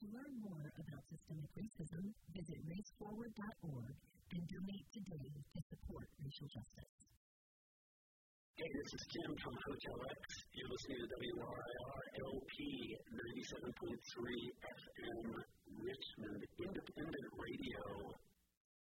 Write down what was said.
To learn more about systemic racism, visit raceforward.org and donate today to support racial justice. Hey, this is Jim from Hotel X. You're listening to WRIR-LP 97.3 FM Richmond Independent Radio.